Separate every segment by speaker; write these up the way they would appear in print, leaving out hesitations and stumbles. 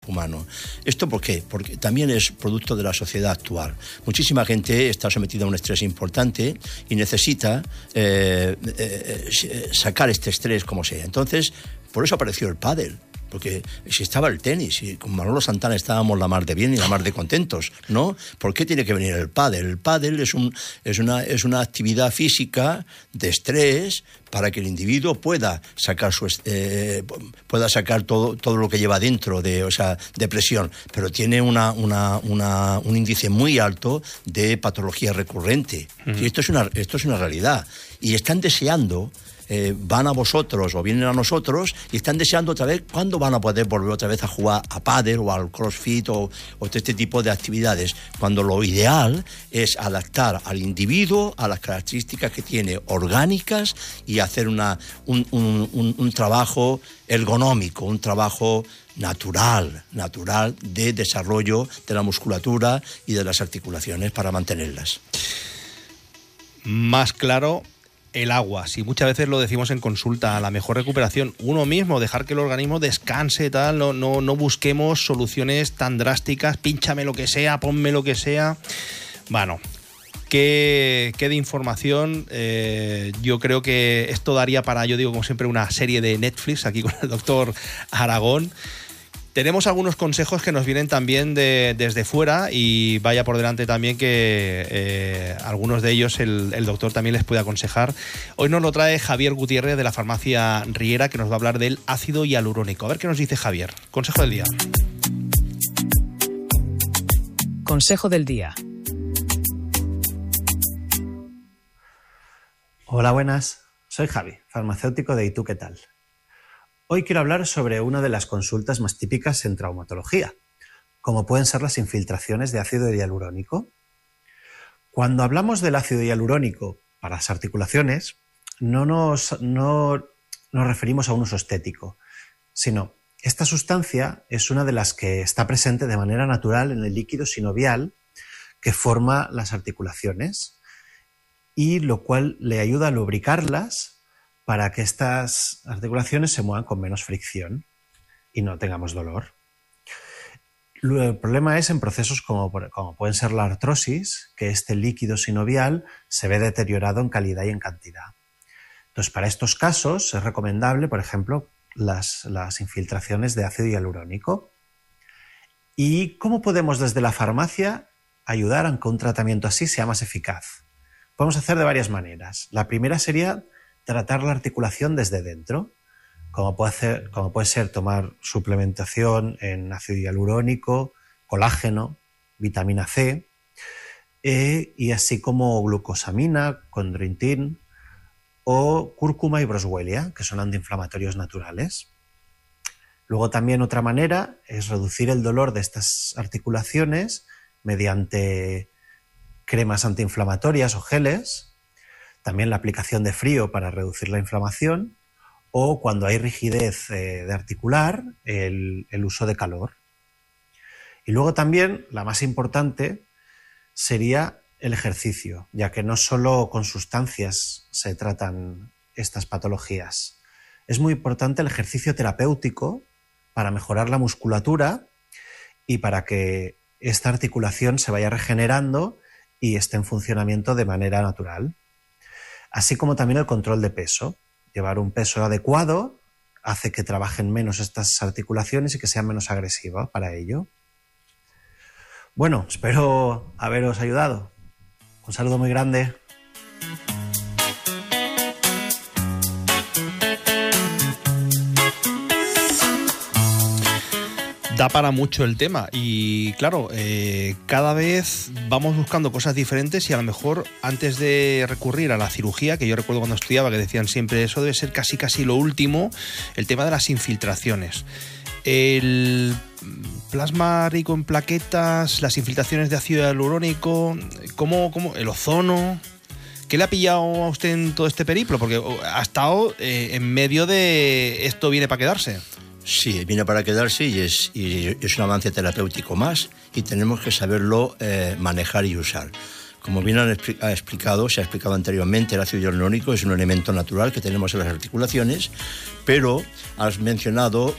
Speaker 1: humano. ¿Esto por qué? Porque también es producto de la sociedad actual. Muchísima gente está sometida a un estrés importante y necesita sacar este estrés como sea. Entonces, por eso apareció el pádel. Porque si estaba el tenis y con Manolo Santana estábamos la mar de bien y la mar de contentos, ¿no? ¿Por qué tiene que venir el pádel? El pádel es una actividad física de estrés para que el individuo pueda sacar todo lo que lleva dentro de presión, pero tiene un índice muy alto de patología recurrente. Y esto es una realidad. Y están deseando. Van a vosotros o vienen a nosotros y están deseando otra vez cuándo van a poder volver otra vez a jugar a pádel o al crossfit o este tipo de actividades, cuando lo ideal es adaptar al individuo a las características que tiene orgánicas y hacer un trabajo ergonómico, un trabajo natural de desarrollo de la musculatura y de las articulaciones para mantenerlas.
Speaker 2: Más claro, el agua. Si muchas veces lo decimos en consulta, la mejor recuperación, uno mismo, dejar que el organismo descanse, tal, no busquemos soluciones tan drásticas, pínchame lo que sea, ponme lo que sea. Bueno, qué de información. Yo creo que esto daría para, yo digo como siempre, una serie de Netflix aquí con el doctor Aragón. Tenemos algunos consejos que nos vienen también desde fuera y vaya por delante también que algunos de ellos el doctor también les puede aconsejar. Hoy nos lo trae Javier Gutiérrez de la farmacia Riera, que nos va a hablar del ácido hialurónico. A ver qué nos dice Javier. Consejo del día.
Speaker 3: Consejo del día.
Speaker 4: Hola, buenas. Soy Javi, farmacéutico de ¿Y tú qué tal? Hoy quiero hablar sobre una de las consultas más típicas en traumatología, como pueden ser las infiltraciones de ácido hialurónico. Cuando hablamos del ácido hialurónico para las articulaciones, no nos referimos a un uso estético, sino esta sustancia es una de las que está presente de manera natural en el líquido sinovial que forma las articulaciones y lo cual le ayuda a lubricarlas para que estas articulaciones se muevan con menos fricción y no tengamos dolor. El problema es en procesos como pueden ser la artrosis, que este líquido sinovial se ve deteriorado en calidad y en cantidad. Entonces, para estos casos es recomendable, por ejemplo, las infiltraciones de ácido hialurónico. ¿Y cómo podemos desde la farmacia ayudar a que un tratamiento así sea más eficaz? Podemos hacer de varias maneras. La primera sería tratar la articulación desde dentro, como puede ser tomar suplementación en ácido hialurónico, colágeno, vitamina C, y así como glucosamina, condroitin o cúrcuma y boswellia, que son antiinflamatorios naturales. Luego también otra manera es reducir el dolor de estas articulaciones mediante cremas antiinflamatorias o geles, también la aplicación de frío para reducir la inflamación o cuando hay rigidez de articular, el uso de calor. Y luego también la más importante sería el ejercicio, ya que no solo con sustancias se tratan estas patologías. Es muy importante el ejercicio terapéutico para mejorar la musculatura y para que esta articulación se vaya regenerando y esté en funcionamiento de manera natural. Así como también el control de peso. Llevar un peso adecuado hace que trabajen menos estas articulaciones y que sean menos agresivas para ello. Bueno, espero haberos ayudado. Un saludo muy grande.
Speaker 2: Da para mucho el tema y claro, cada vez vamos buscando cosas diferentes y a lo mejor antes de recurrir a la cirugía, que yo recuerdo cuando estudiaba que decían siempre eso debe ser casi lo último, el tema de las infiltraciones. El plasma rico en plaquetas, las infiltraciones de ácido hialurónico, ¿cómo el ozono? ¿Qué le ha pillado a usted en todo este periplo? Porque ha estado en medio de esto viene para quedarse.
Speaker 1: Sí, viene para quedarse y es un avance terapéutico más y tenemos que saberlo manejar y usar. Como bien se ha explicado anteriormente, el ácido hialurónico es un elemento natural que tenemos en las articulaciones, pero has mencionado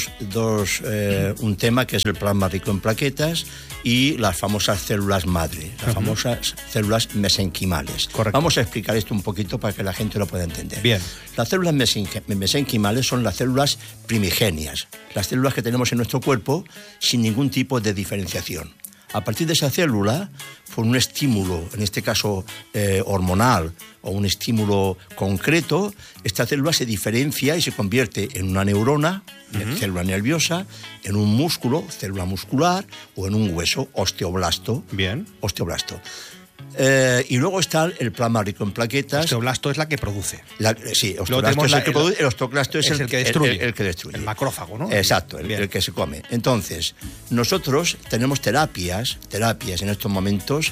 Speaker 1: un tema que es el plasma rico en plaquetas y las famosas células madre, las famosas células mesenquimales.
Speaker 2: Correcto.
Speaker 1: Vamos a explicar esto un poquito para que la gente lo pueda entender.
Speaker 2: Bien.
Speaker 1: Las células mesenquimales son las células primigenias, las células que tenemos en nuestro cuerpo sin ningún tipo de diferenciación. A partir de esa célula, por un estímulo, en este caso hormonal, o un estímulo concreto, esta célula se diferencia y se convierte en una neurona, célula nerviosa, en un músculo, célula muscular, o en un hueso, osteoblasto.
Speaker 2: Bien.
Speaker 1: Osteoblasto. Y luego está el plasma rico en plaquetas.
Speaker 2: Osteoblasto es la que produce.
Speaker 1: Sí, osteoblasto es el que produce, el osteoclasto es el que destruye. El que destruye.
Speaker 2: El macrófago, ¿no?
Speaker 1: Exacto, el que se come. Entonces, nosotros tenemos terapias en estos momentos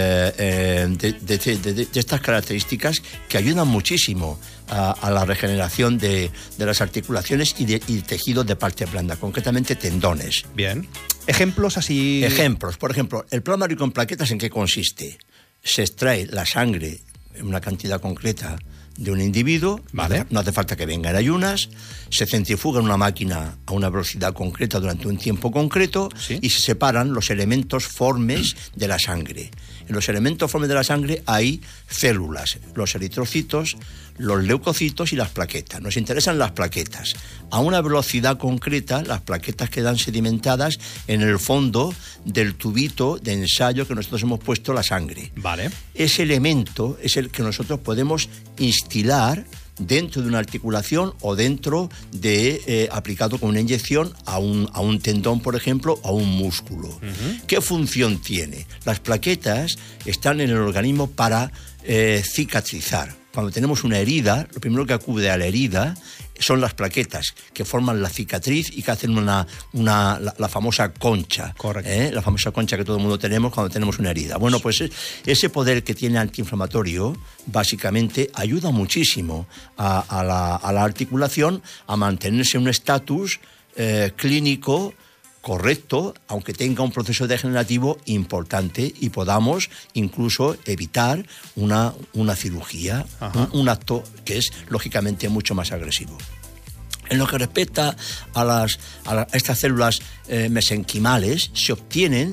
Speaker 1: de estas características que ayudan muchísimo a la regeneración de las articulaciones y tejidos de parte blanda, concretamente tendones.
Speaker 2: Bien. ¿Ejemplos así?
Speaker 1: Ejemplos. Por ejemplo, el plasma rico en plaquetas, ¿en qué consiste? Se extrae la sangre en una cantidad concreta de un individuo,
Speaker 2: vale.
Speaker 1: No hace falta que venga en ayunas, se centrifuga en una máquina a una velocidad concreta durante un tiempo concreto, ¿sí? Y se separan los elementos formes de la sangre. En los elementos formes de la sangre hay células, los eritrocitos, los leucocitos y las plaquetas. Nos interesan las plaquetas. A una velocidad concreta, las plaquetas quedan sedimentadas en el fondo del tubito de ensayo que nosotros hemos puesto la sangre.
Speaker 2: Vale.
Speaker 1: Ese elemento es el que nosotros podemos instilar dentro de una articulación o dentro de, aplicado con una inyección a un tendón, por ejemplo, a un músculo. ¿Qué función tiene? Las plaquetas están en el organismo para cicatrizar. Cuando tenemos una herida, lo primero que acude a la herida son las plaquetas que forman la cicatriz y que hacen la famosa concha.
Speaker 2: Correcto.
Speaker 1: La famosa concha que todo el mundo tenemos cuando tenemos una herida. Bueno, pues ese poder que tiene antiinflamatorio básicamente ayuda muchísimo a la articulación a mantenerse en un estatus clínico correcto, aunque tenga un proceso degenerativo importante y podamos incluso evitar una cirugía, un acto que es lógicamente mucho más agresivo. En lo que respecta a estas células mesenquimales, se obtienen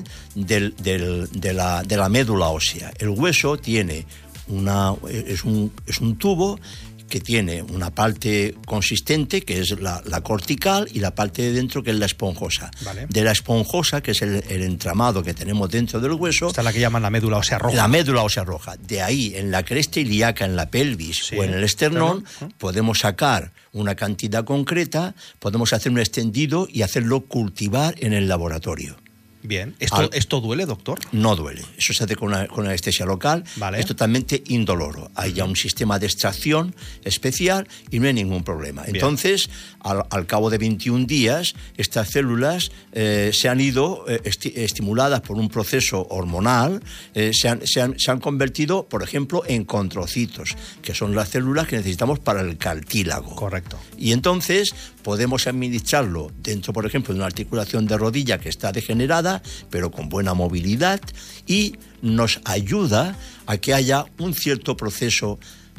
Speaker 1: de la médula ósea. El hueso tiene es un tubo que tiene una parte consistente, que es la cortical, y la parte de dentro, que es la esponjosa.
Speaker 2: Vale.
Speaker 1: De la esponjosa, que es el entramado que tenemos dentro del hueso...
Speaker 2: Esta es la que llaman la médula ósea roja.
Speaker 1: La médula ósea roja. De ahí, en la cresta ilíaca, en la pelvis, sí, o en el esternón, podemos sacar una cantidad concreta, podemos hacer un extendido y hacerlo cultivar en el laboratorio.
Speaker 2: Bien. ¿Esto duele, doctor?
Speaker 1: No duele. Eso se hace con anestesia local.
Speaker 2: Vale.
Speaker 1: Es totalmente indoloro. Hay ya un sistema de extracción especial y no hay ningún problema. Bien. Entonces, al cabo de 21 días, estas células se han ido estimuladas por un proceso hormonal, se han convertido, por ejemplo, en condrocitos, que son las células que necesitamos para el cartílago.
Speaker 2: Correcto.
Speaker 1: Y entonces podemos administrarlo dentro, por ejemplo, de una articulación de rodilla que está degenerada, pero con buena movilidad, y nos ayuda a que haya un cierto proceso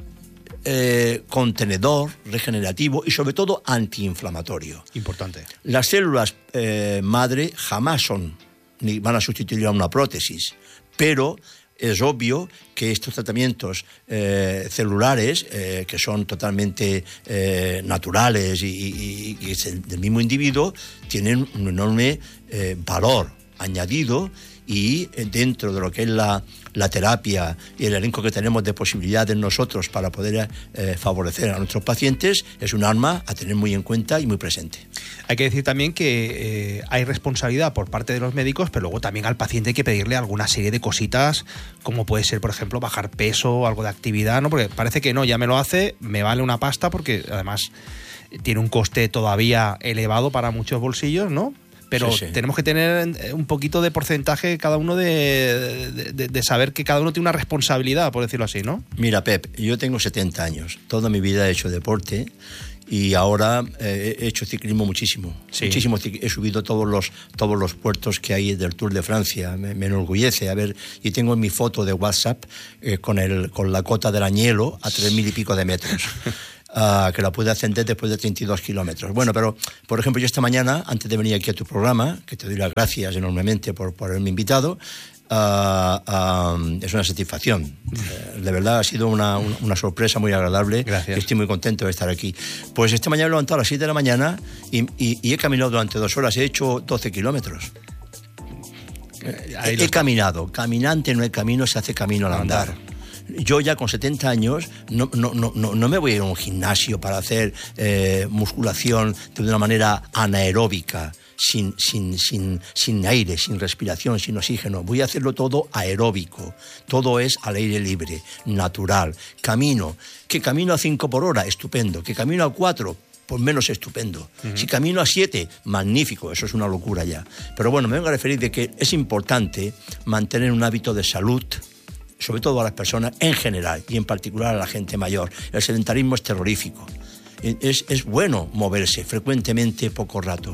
Speaker 1: contenedor, regenerativo y sobre todo antiinflamatorio.
Speaker 2: Importante.
Speaker 1: Las células madre jamás ni van a sustituir a una prótesis, pero es obvio que estos tratamientos celulares, que son totalmente naturales y del mismo individuo, tienen un enorme valor añadido, y dentro de lo que es la terapia y el elenco que tenemos de posibilidades nosotros para poder favorecer a nuestros pacientes, es un arma a tener muy en cuenta y muy presente.
Speaker 2: Hay que decir también que hay responsabilidad por parte de los médicos, pero luego también al paciente hay que pedirle alguna serie de cositas, como puede ser, por ejemplo, bajar peso, algo de actividad, ¿no? Porque parece que no, ya me lo hace, me vale una pasta, porque además tiene un coste todavía elevado para muchos bolsillos, ¿no? Pero sí. Tenemos que tener un poquito de porcentaje cada uno de saber que cada uno tiene una responsabilidad, por decirlo así, ¿no?
Speaker 1: Mira, Pep, yo tengo 70 años. Toda mi vida he hecho deporte y ahora he hecho ciclismo muchísimo.
Speaker 2: Sí.
Speaker 1: Muchísimo. He subido todos los puertos que hay del Tour de Francia. Me enorgullece. A ver, y tengo en mi foto de WhatsApp con la cota del Añelo a 3.000 y pico de metros. Que la pude ascender después de 32 kilómetros. Bueno, pero, por ejemplo, yo esta mañana, antes de venir aquí a tu programa, que te doy las gracias enormemente por haberme invitado, es una satisfacción. De verdad ha sido una sorpresa muy agradable.
Speaker 2: Gracias.
Speaker 1: Estoy muy contento de estar aquí. Pues esta mañana me he levantado a las 7 de la mañana y he caminado durante 2 horas. He hecho 12 kilómetros. He caminado. Caminante no hay camino, se hace camino al andar. Yo ya con 70 años no me voy a ir a un gimnasio para hacer musculación de una manera anaeróbica, sin aire, sin respiración, sin oxígeno. Voy a hacerlo todo aeróbico. Todo es al aire libre, natural. Camino. Que camino a 5 por hora, estupendo. Que camino a 4, pues menos estupendo. Uh-huh. Si camino a 7, magnífico, eso es una locura ya. Pero bueno, me vengo a referir de que es importante mantener un hábito de salud, sobre todo a las personas en general y en particular a la gente mayor. El sedentarismo es terrorífico. Es bueno moverse frecuentemente, poco rato.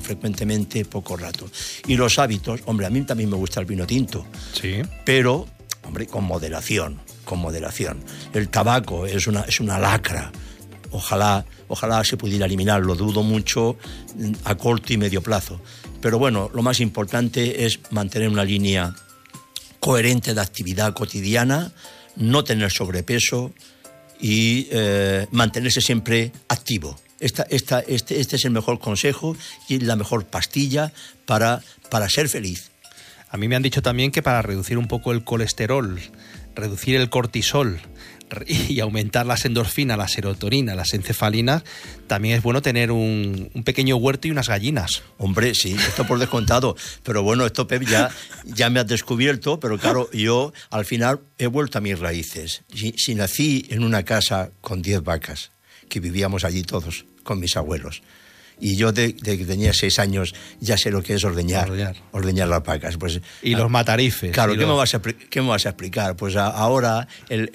Speaker 1: Y los hábitos, hombre, a mí también me gusta el vino tinto.
Speaker 2: Sí. Pero,
Speaker 1: hombre, con moderación. El tabaco es una lacra. Ojalá se pudiera eliminar, lo dudo mucho a corto y medio plazo. Pero bueno, lo más importante es mantener una línea coherente de actividad cotidiana, no tener sobrepeso y mantenerse siempre activo. Este es el mejor consejo y la mejor pastilla para ser feliz.
Speaker 2: A mí me han dicho también que para reducir un poco el colesterol, reducir el cortisol y aumentar las endorfinas, la serotonina, las encefalinas, también es bueno tener un pequeño huerto y unas gallinas.
Speaker 1: Hombre, sí, esto por descontado. Pero bueno, esto, Pep, ya me has descubierto, pero claro, yo al final he vuelto a mis raíces. Si nací en una casa con 10 vacas, que vivíamos allí todos, con mis abuelos, y yo de que tenía 6 años ya sé lo que es ordeñar las vacas. Pues,
Speaker 2: y los matarifes.
Speaker 1: Claro, ¿qué me vas a explicar? Pues ahora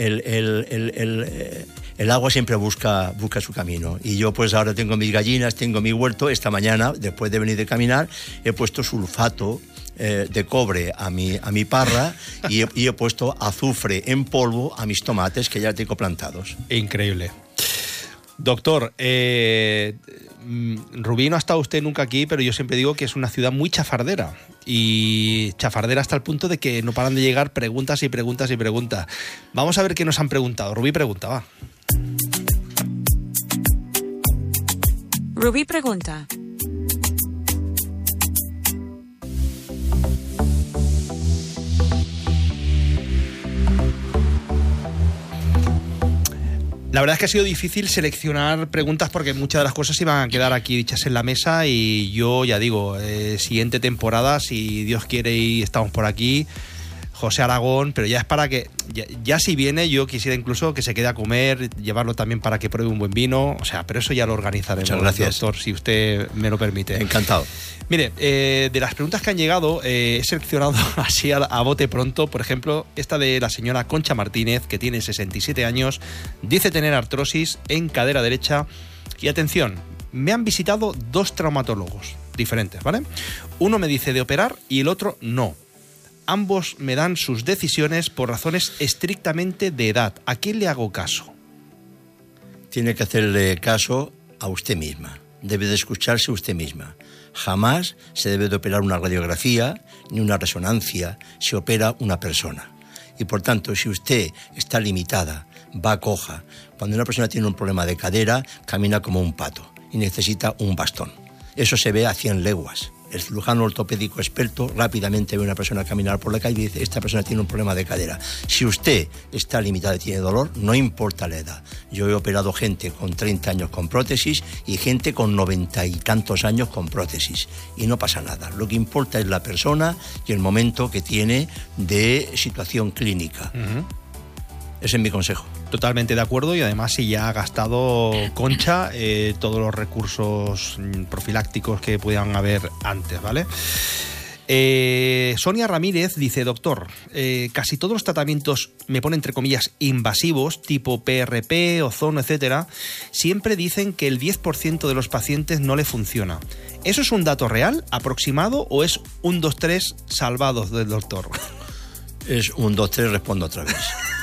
Speaker 1: el agua siempre busca su camino. Y yo pues ahora tengo mis gallinas, tengo mi huerto. Esta mañana, después de venir de caminar, he puesto sulfato de cobre a mi parra y he puesto azufre en polvo a mis tomates que ya tengo plantados.
Speaker 2: Increíble. Doctor, Rubí, no ha estado usted nunca aquí, pero yo siempre digo que es una ciudad muy chafardera. Y chafardera hasta el punto de que no paran de llegar preguntas y preguntas y preguntas. Vamos a ver qué nos han preguntado. Rubí pregunta, va.
Speaker 3: Rubí pregunta.
Speaker 2: La verdad es que ha sido difícil seleccionar preguntas porque muchas de las cosas iban a quedar aquí dichas en la mesa y yo ya digo, siguiente temporada, si Dios quiere y estamos por aquí, José Aragón, pero ya es para que, ya si viene, yo quisiera incluso que se quede a comer, llevarlo también para que pruebe un buen vino, o sea, pero eso ya lo organizaremos.
Speaker 1: Muchas gracias,
Speaker 2: doctor, si usted me lo permite.
Speaker 1: Encantado.
Speaker 2: Mire, de las preguntas que han llegado, he seleccionado así a bote pronto, por ejemplo, esta de la señora Concha Martínez, que tiene 67 años, dice tener artrosis en cadera derecha y atención, me han visitado 2 traumatólogos diferentes, ¿vale? Uno me dice de operar y el otro no. Ambos me dan sus decisiones por razones estrictamente de edad. ¿A quién le hago caso?
Speaker 1: Tiene que hacerle caso a usted misma. Debe de escucharse usted misma. Jamás se debe de operar una radiografía ni una resonancia. Se opera una persona. Y por tanto, si usted está limitada, va coja, cuando una persona tiene un problema de cadera, camina como un pato y necesita un bastón. Eso se ve a 100 leguas. El cirujano ortopédico experto rápidamente ve a una persona caminar por la calle y dice, esta persona tiene un problema de cadera. Si usted está limitada y tiene dolor, no importa la edad. Yo he operado gente con 30 años con prótesis y gente con 90 y tantos años con prótesis. Y no pasa nada. Lo que importa es la persona y el momento que tiene de situación clínica. Uh-huh. Ese es mi consejo.
Speaker 2: Totalmente de acuerdo y además si ya ha gastado Concha todos los recursos profilácticos que puedan haber antes, ¿vale? Sonia Ramírez dice, doctor, casi todos los tratamientos, me pone entre comillas, invasivos, tipo PRP, ozono, etcétera, siempre dicen que el 10% de los pacientes no le funciona. ¿Eso es un dato real, aproximado, o es un 2-3 salvados del doctor?
Speaker 1: Es un 2-3, respondo otra vez.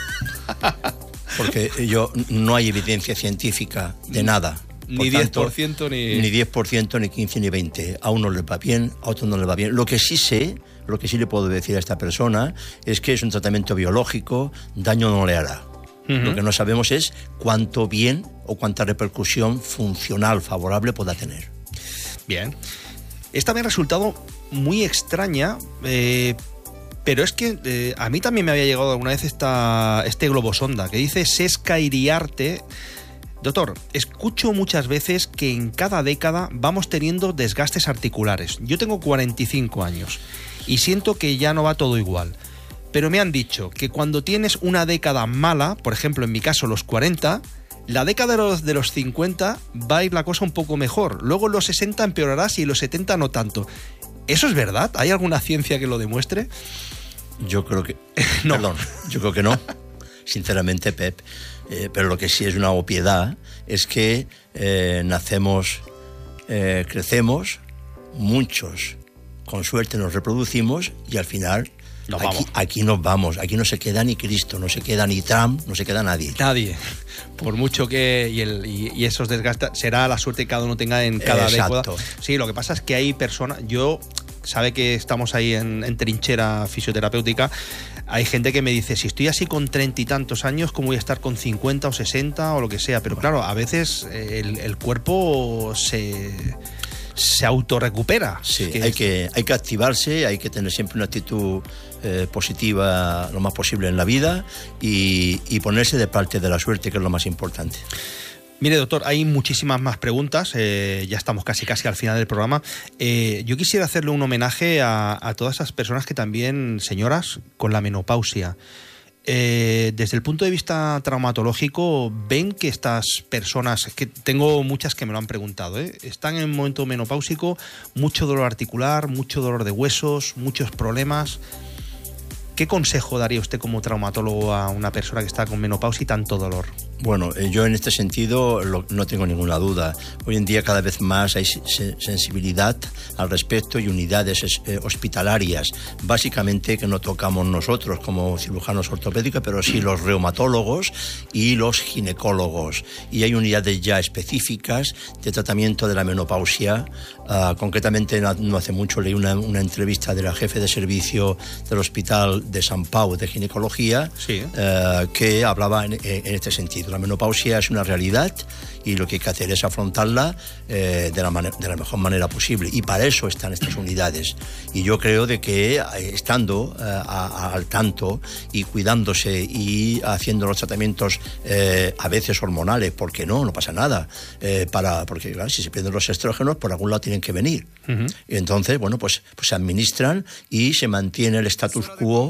Speaker 1: Porque no hay evidencia científica de nada.
Speaker 2: Ni 10%
Speaker 1: ni 10%, ni 15, ni 20. A uno le va bien, a otro no le va bien. Lo que sí le puedo decir a esta persona es que es un tratamiento biológico, daño no le hará. Lo que no sabemos es cuánto bien o cuánta repercusión funcional favorable pueda tener.
Speaker 2: Bien. Esta me ha resultado muy extraña, pero es que a mí también me había llegado alguna vez este globosonda que dice Sesca Iriarte. Doctor, escucho muchas veces que en cada década vamos teniendo desgastes articulares. Yo tengo 45 años y siento que ya no va todo igual. Pero me han dicho que cuando tienes una década mala, por ejemplo en mi caso los 40, la década de los 50 va a ir la cosa un poco mejor. Luego en los 60 empeorarás y en los 70 no tanto. ¿Eso es verdad? ¿Hay alguna ciencia que lo demuestre?
Speaker 1: Yo creo que...
Speaker 2: No.
Speaker 1: Perdón, yo creo que no. Sinceramente, Pep. Pero lo que sí es una obviedad es que nacemos, crecemos, muchos, con suerte nos reproducimos y al final aquí nos vamos. Aquí no se queda ni Cristo, no se queda ni Trump, no se queda nadie.
Speaker 2: Nadie. Por mucho que... Y esos desgastes será la suerte que cada uno tenga en cada década. Sí, lo que pasa es que hay personas... Sabe que estamos ahí en trinchera fisioterapéutica. Hay gente que me dice, si estoy así con 30 y tantos años, ¿cómo voy a estar con 50 o 60 o lo que sea? Pero claro, a veces el cuerpo se autorrecupera.
Speaker 1: Sí, hay que activarse, hay que tener siempre una actitud positiva lo más posible en la vida y ponerse de parte de la suerte, que es lo más importante.
Speaker 2: Mire, doctor, hay muchísimas más preguntas, ya estamos casi al final del programa. Yo quisiera hacerle un homenaje a todas esas personas que también, señoras, con la menopausia. Desde el punto de vista traumatológico, ven que estas personas, que tengo muchas que me lo han preguntado, están en un momento menopáusico, mucho dolor articular, mucho dolor de huesos, muchos problemas. ¿Qué consejo daría usted como traumatólogo a una persona que está con menopausia y tanto dolor?
Speaker 1: Bueno, yo en este sentido no tengo ninguna duda. Hoy en día cada vez más hay sensibilidad al respecto y unidades hospitalarias, básicamente que no tocamos nosotros como cirujanos ortopédicos, pero sí los reumatólogos y los ginecólogos. Y hay unidades ya específicas de tratamiento de la menopausia. Concretamente, no hace mucho leí una entrevista de la jefe de servicio del Hospital de Sant Pau de Ginecología,
Speaker 2: sí,
Speaker 1: que hablaba en este sentido. La menopausia es una realidad y lo que hay que hacer es afrontarla de la mejor manera posible, y para eso están estas unidades. Y yo creo de que estando al tanto y cuidándose y haciendo los tratamientos a veces hormonales, porque no pasa nada, porque claro, si se pierden los estrógenos por algún lado tienen que venir. Uh-huh. Y entonces, bueno, pues se administran y se mantiene el status quo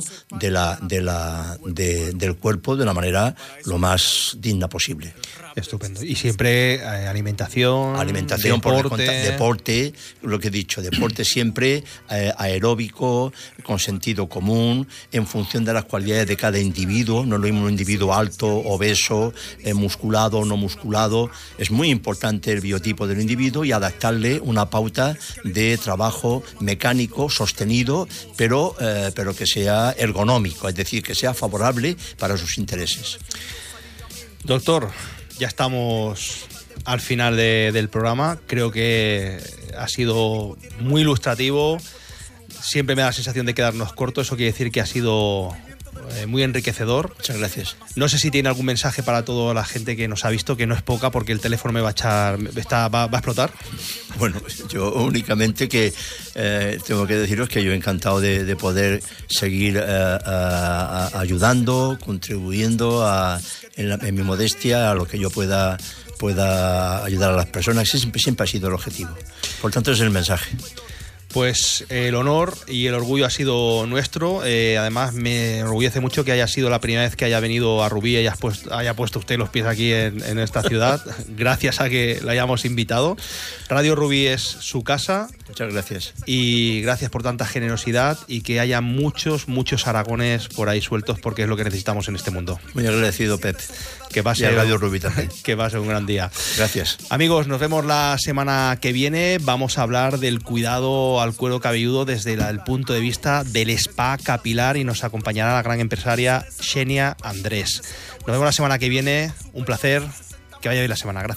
Speaker 1: del cuerpo de la manera lo más digna posible.
Speaker 2: Estupendo. Y siempre alimentación,
Speaker 1: deporte, lo que he dicho, deporte siempre aeróbico, con sentido común, en función de las cualidades de cada individuo. No es lo mismo un individuo alto, obeso, musculado, no musculado. Es muy importante el biotipo del individuo y adaptarle una pauta de trabajo mecánico, sostenido, pero que sea ergonómico, es decir, que sea favorable para sus intereses.
Speaker 2: Doctor, ya estamos al final del programa. Creo que ha sido muy ilustrativo. Siempre me da la sensación de quedarnos cortos. Eso quiere decir que ha sido muy enriquecedor.
Speaker 1: Muchas gracias.
Speaker 2: No sé si tiene algún mensaje para toda la gente que nos ha visto, que no es poca, porque el teléfono me va a explotar.
Speaker 1: Bueno, yo únicamente que tengo que deciros que yo he encantado de poder seguir ayudando, contribuyendo en mi modestia a lo que yo pueda ayudar a las personas. Siempre ha sido el objetivo. Por tanto, ese es el mensaje.
Speaker 2: Pues el honor y el orgullo ha sido nuestro. Además, me enorgullece mucho que haya sido la primera vez que haya venido a Rubí y haya puesto usted los pies aquí en esta ciudad. Gracias a que la hayamos invitado. Radio Rubí es su casa.
Speaker 1: Muchas gracias.
Speaker 2: Y gracias por tanta generosidad y que haya muchos Aragones por ahí sueltos, porque es lo que necesitamos en este mundo.
Speaker 1: Muy agradecido, Pep.
Speaker 2: Que va a ser,
Speaker 1: y a Radio Rubí también.
Speaker 2: Que va a ser un gran día.
Speaker 1: Gracias.
Speaker 2: Amigos, nos vemos la semana que viene. Vamos a hablar del cuidado al cuero cabelludo desde el punto de vista del spa capilar y nos acompañará la gran empresaria Xenia Andrés. Nos vemos la semana que viene. Un placer. Que vaya bien la semana. Gracias.